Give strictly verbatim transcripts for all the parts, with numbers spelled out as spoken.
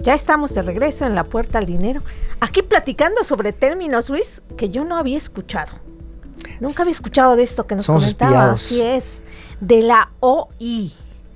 Ya estamos de regreso en La Puerta al Dinero, aquí platicando sobre términos, Luis, que yo no había escuchado. Nunca había escuchado de esto que nos Somos comentaba. espiados. Así es, de la O I.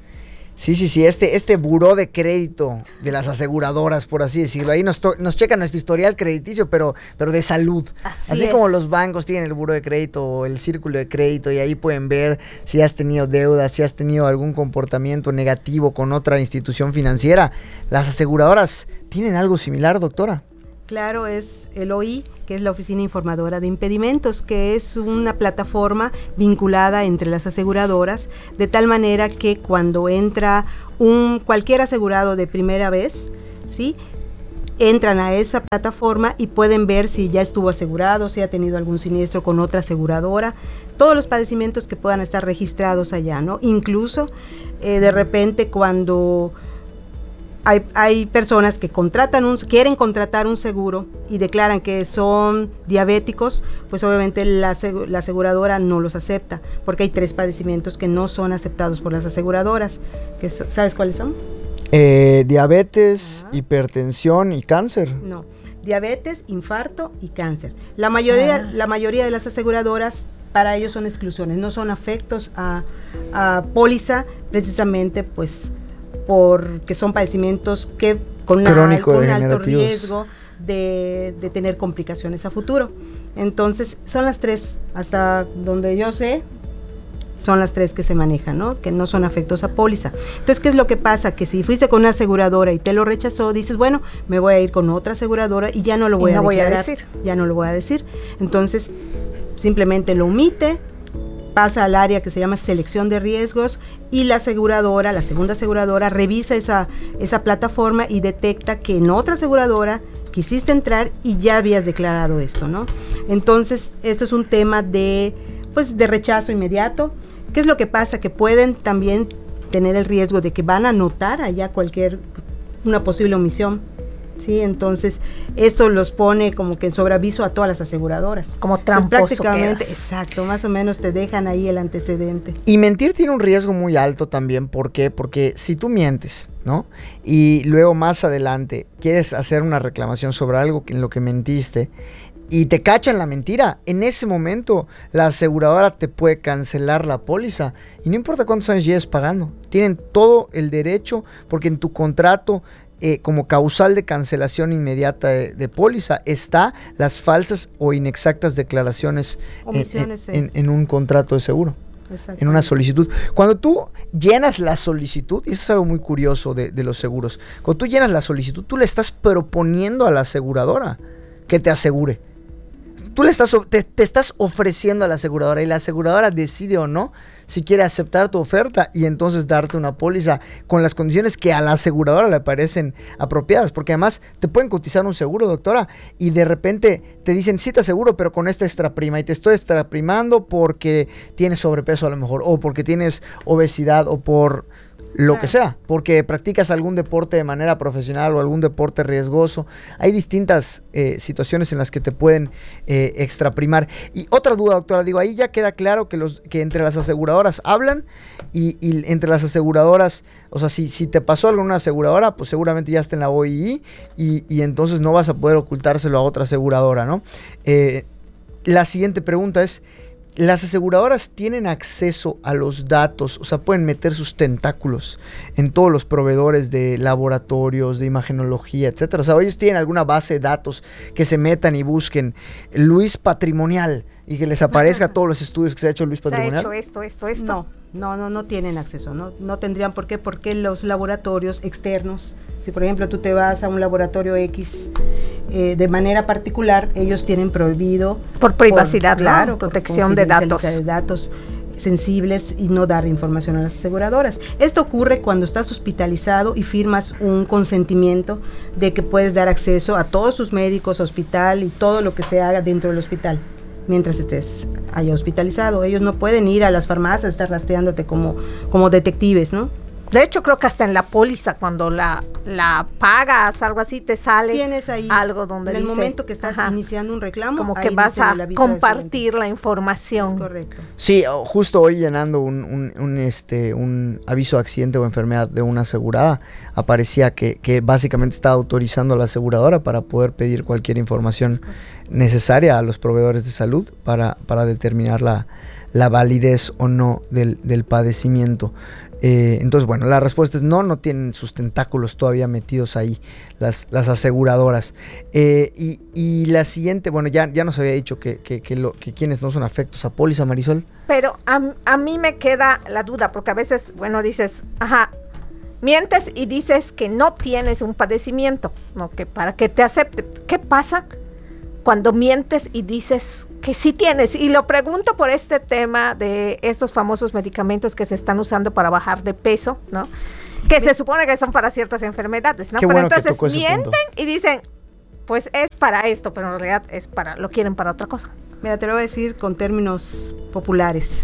Sí, sí, sí, este, este buró de crédito de las aseguradoras, por así decirlo. Ahí nos, to- nos checan nuestro historial crediticio, pero, pero de salud. Así Así es. como los bancos tienen el buró de crédito o el círculo de crédito, y ahí pueden ver si has tenido deudas, si has tenido algún comportamiento negativo con otra institución financiera. Las aseguradoras tienen algo similar, doctora. Claro, es el O I, que es la Oficina Informadora de Impedimentos, que es una plataforma vinculada entre las aseguradoras, de tal manera que cuando entra un cualquier asegurado de primera vez, ¿sí?, entran a esa plataforma y pueden ver si ya estuvo asegurado, si ha tenido algún siniestro con otra aseguradora, todos los padecimientos que puedan estar registrados allá, ¿no? Incluso, eh, de repente, cuando Hay, hay personas que contratan un, quieren contratar un seguro y declaran que son diabéticos, pues obviamente la, la aseguradora no los acepta, porque hay tres padecimientos que no son aceptados por las aseguradoras. Que so, ¿sabes cuáles son? Eh, diabetes, Ajá. hipertensión y cáncer. No, diabetes, infarto y cáncer. La mayoría, Ah. la mayoría de las aseguradoras, para ellos son exclusiones, no son afectos a, a póliza, precisamente pues porque son padecimientos que con, una, Crónico con un alto degenerativos. riesgo de, de tener complicaciones a futuro. Entonces, son las tres, hasta donde yo sé, son las tres que se manejan, ¿no? Que no son afectos a póliza. Entonces, ¿qué es lo que pasa? Que si fuiste con una aseguradora y te lo rechazó, dices, bueno, me voy a ir con otra aseguradora y ya no lo voy Y no a voy a declarar. decir. Ya no lo voy a decir. Entonces, simplemente lo omite, pasa al área que se llama selección de riesgos y la aseguradora, la segunda aseguradora, revisa esa, esa plataforma y detecta que en otra aseguradora quisiste entrar y ya habías declarado esto, ¿no? Entonces, esto es un tema de, pues, de rechazo inmediato. ¿Qué es lo que pasa? Que pueden también tener el riesgo de que van a notar allá cualquier, una posible omisión, ¿sí? Entonces, esto los pone como que en sobreaviso a todas las aseguradoras. Como Pues tramposo prácticamente, quedas. exacto, más o menos te dejan ahí el antecedente. Y mentir tiene un riesgo muy alto también. ¿Por qué? Porque si tú mientes, ¿no? Y luego más adelante quieres hacer una reclamación sobre algo en lo que mentiste y te cachan la mentira, en ese momento la aseguradora te puede cancelar la póliza y no importa cuántos años lleves pagando. Tienen todo el derecho porque en tu contrato, Eh, como causal de cancelación inmediata de, de póliza está las falsas o inexactas declaraciones en, Omisiones, en, sí. en, en un contrato de seguro, en una solicitud. Cuando tú llenas la solicitud, y eso es algo muy curioso de, de los seguros, cuando tú llenas la solicitud, tú le estás proponiendo a la aseguradora que te asegure. Tú le estás, te, te estás ofreciendo a la aseguradora y la aseguradora decide o no si quiere aceptar tu oferta y entonces darte una póliza con las condiciones que a la aseguradora le parecen apropiadas, porque además te pueden cotizar un seguro, doctora, y de repente te dicen, sí te aseguro, pero con esta extra prima, y te estoy extraprimando porque tienes sobrepeso a lo mejor, o porque tienes obesidad, o por lo Claro. que sea, porque practicas algún deporte de manera profesional o algún deporte riesgoso. Hay distintas eh, situaciones en las que te pueden eh, extraprimar. Y otra duda, doctora, digo, ahí ya queda claro que los que entre las aseguradoras hablan y, y entre las aseguradoras, o sea, si, si te pasó algo en una aseguradora, pues seguramente ya está en la O I I y, y entonces no vas a poder ocultárselo a otra aseguradora, ¿no? Eh, la siguiente pregunta es, ¿las aseguradoras tienen acceso a los datos? O sea, pueden meter sus tentáculos en todos los proveedores de laboratorios, de imagenología, etcétera. O sea, ellos tienen alguna base de datos que se metan y busquen Luis Patrimonial y que les aparezca todos los estudios que se ha hecho Luis ¿Se ha Patrimonial. hecho esto, esto, esto? No, no, no, no tienen acceso, no, no tendrían por qué, porque los laboratorios externos, si por ejemplo tú te vas a un laboratorio X eh, de manera particular, ellos tienen prohibido Por privacidad, por, ¿no? claro, por Protección de datos. confidencialidad de datos sensibles y no dar información a las aseguradoras. Esto ocurre cuando estás hospitalizado y firmas un consentimiento de que puedes dar acceso a todos sus médicos, hospital y todo lo que se haga dentro del hospital mientras estés allá hospitalizado. Ellos no pueden ir a las farmacias, estar rastreándote como, como detectives, ¿no? De hecho, creo que hasta en la póliza, cuando la, la pagas, algo así, te sale Tienes ahí algo donde en el dice, momento que estás ajá, iniciando un reclamo, como ahí que vas dice en a el aviso del compartir la gerente. información. Es correcto. Sí, o- justo hoy llenando un, un, un, este, un aviso de accidente o enfermedad de una asegurada, aparecía que, que básicamente estaba autorizando a la aseguradora para poder pedir cualquier información necesaria a los proveedores de salud para, para determinar la, la validez o no del, del padecimiento. Eh, entonces, bueno, la respuesta es no, no tienen sus tentáculos todavía metidos ahí las, las aseguradoras. Eh, y, y la siguiente, bueno, ya, ya nos había dicho que, que, que, lo, que quienes no son afectos a póliza, Marisol. Pero a, a mí me queda la duda, porque a veces, bueno, dices, ajá, mientes y dices que no tienes un padecimiento, ¿no? Que para que te acepte. ¿Qué pasa cuando mientes y dices que sí tienes? Y lo pregunto por este tema de estos famosos medicamentos que se están usando para bajar de peso, ¿no? Que se supone que son para ciertas enfermedades, ¿no? Qué Pero bueno que entonces tocó ese mienten punto. y dicen, pues es para esto, pero en realidad es para, lo quieren para otra cosa. Mira, te lo voy a decir con términos populares.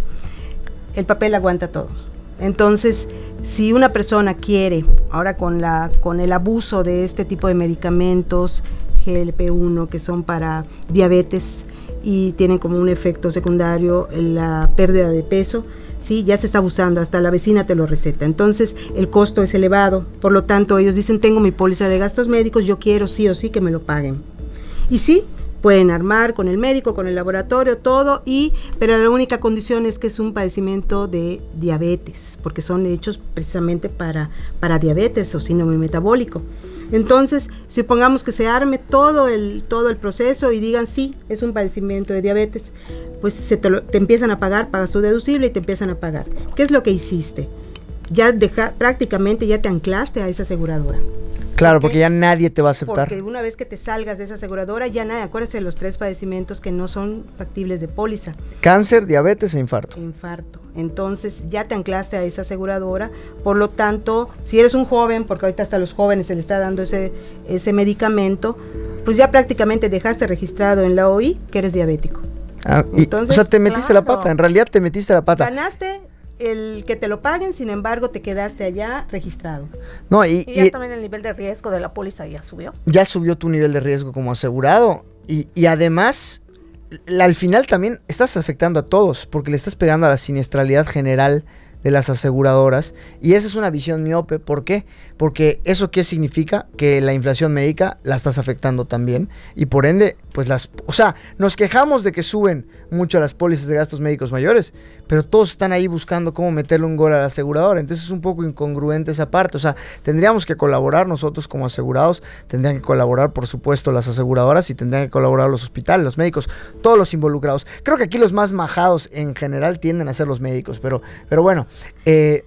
El papel aguanta todo. Entonces, si una persona quiere, ahora con la con el abuso de este tipo de medicamentos, G L P uno, que son para diabetes y tienen como un efecto secundario la pérdida de peso, sí, ya se está abusando, hasta la vecina te lo receta. Entonces, el costo es elevado, por lo tanto, ellos dicen, tengo mi póliza de gastos médicos, yo quiero sí o sí que me lo paguen. Y sí, pueden armar con el médico, con el laboratorio, todo, y pero la única condición es que es un padecimiento de diabetes, porque son hechos precisamente para, para diabetes o síndrome metabólico. Entonces, supongamos que se arme todo el, todo el proceso y digan, sí, es un padecimiento de diabetes, pues se te, lo, te empiezan a pagar, pagas tu deducible y te empiezan a pagar. ¿Qué es lo que hiciste? Ya deja, prácticamente ya te anclaste a esa aseguradora. Claro, ¿Por porque qué? ya nadie te va a aceptar. Porque una vez que te salgas de esa aseguradora, ya nada, acuérdate de los tres padecimientos que no son factibles de póliza. Cáncer, diabetes e infarto. Infarto. Entonces ya te anclaste a esa aseguradora, por lo tanto, si eres un joven, porque ahorita hasta a los jóvenes se le está dando ese, ese medicamento, pues ya prácticamente dejaste registrado en la O I que eres diabético. Ah, y, Entonces, o sea, te metiste claro. la pata, en realidad te metiste la pata. Ganaste el que te lo paguen, sin embargo te quedaste allá registrado. No, y, Y ya y también el nivel de riesgo de la póliza ya subió. ya subió tu nivel de riesgo como asegurado. Y, y además, l- al final también estás afectando a todos, porque le estás pegando a la siniestralidad general de las aseguradoras. Y esa es una visión miope. ¿Por qué? Porque eso qué significa que la inflación médica la estás afectando también. Y por ende, pues las... O sea, nos quejamos de que suben mucho las pólizas de gastos médicos mayores, pero todos están ahí buscando cómo meterle un gol a la aseguradora. Entonces es un poco incongruente esa parte. O sea, tendríamos que colaborar nosotros como asegurados, tendrían que colaborar, por supuesto, las aseguradoras y tendrían que colaborar los hospitales, los médicos, todos los involucrados. Creo que aquí los más majados en general tienden a ser los médicos, pero, pero bueno, eh,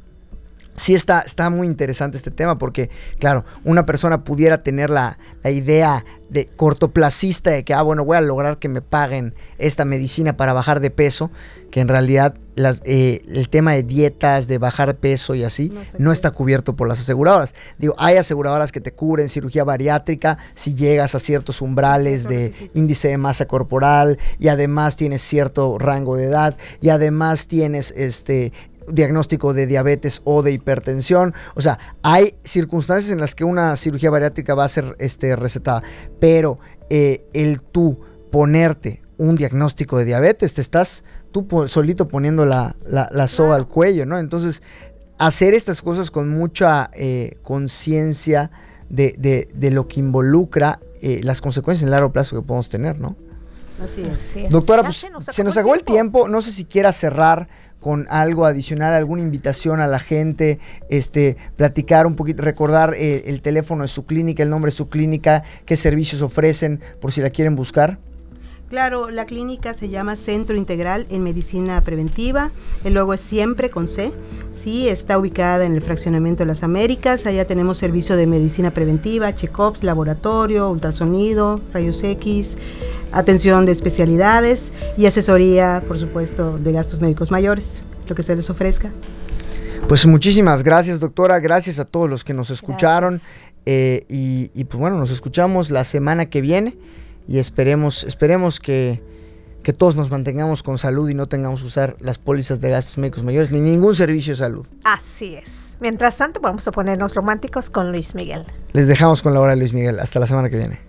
sí está, está muy interesante este tema porque, claro, una persona pudiera tener la, la idea de cortoplacista de que, ah, bueno, voy a lograr que me paguen esta medicina para bajar de peso, que en realidad las, eh, el tema de dietas, de bajar peso y así, No no, se cubre. está cubierto por las aseguradoras. Digo, hay aseguradoras que te cubren cirugía bariátrica si llegas a ciertos umbrales Ciertos de requisitos. índice de masa corporal y además tienes cierto rango de edad y además tienes este diagnóstico de diabetes o de hipertensión. O sea, hay circunstancias en las que una cirugía bariátrica va a ser este, recetada, pero eh, el tú ponerte un diagnóstico de diabetes, te estás tú po- solito poniendo la, la, la soga Claro. al cuello, ¿no? Entonces, hacer estas cosas con mucha eh, conciencia de, de, de lo que involucra eh, las consecuencias en largo plazo que podemos tener, ¿no? Así es. Así es. Doctora, Ya pues se nos se nos acabó acabó el tiempo. No sé si quiera cerrar con algo adicional, alguna invitación a la gente, este, platicar un poquito, recordar eh, el teléfono de su clínica, el nombre de su clínica, qué servicios ofrecen, por si la quieren buscar. Claro, la clínica se llama Centro Integral en Medicina Preventiva, el logo es siempre con C, sí, está ubicada en el Fraccionamiento de las Américas, allá tenemos servicio de medicina preventiva, check-ups, laboratorio, ultrasonido, rayos X, atención de especialidades y asesoría, por supuesto, de gastos médicos mayores, lo que se les ofrezca. Pues muchísimas gracias, doctora, gracias a todos los que nos escucharon Gracias. eh, y, y pues bueno, nos escuchamos la semana que viene y esperemos, esperemos que que todos nos mantengamos con salud y no tengamos que usar las pólizas de gastos médicos mayores ni ningún servicio de salud. Así es. Mientras tanto, vamos a ponernos románticos con Luis Miguel. Les dejamos con la hora de Luis Miguel. Hasta la semana que viene.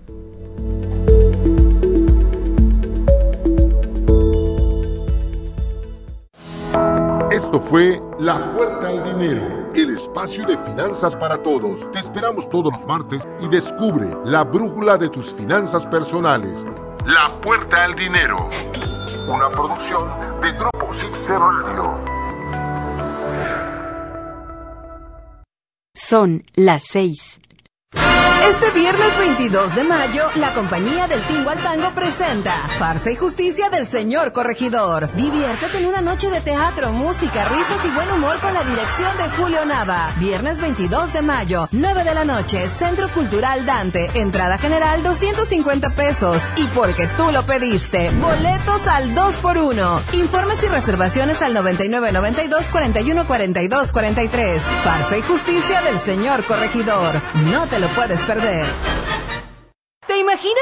Esto fue La Puerta al Dinero, el espacio de finanzas para todos. Te esperamos todos los martes y descubre la brújula de tus finanzas personales. La Puerta al Dinero, una producción de Grupo Six Radio. Son las seis. Este viernes veintidós de mayo, la compañía del Tingo al Tango presenta Farsa y Justicia del Señor Corregidor. Diviértete en una noche de teatro, música, risas y buen humor con la dirección de Julio Nava. Viernes veintidós de mayo, nueve de la noche, Centro Cultural Dante. Entrada general doscientos cincuenta pesos. Y porque tú lo pediste, boletos al dos por uno. Informes y reservaciones al noventa y nueve noventa y dos cuarenta y uno cuarenta y dos cuarenta y tres. Farsa y Justicia del Señor Corregidor. No te lo puedes perder. ¿Te imaginas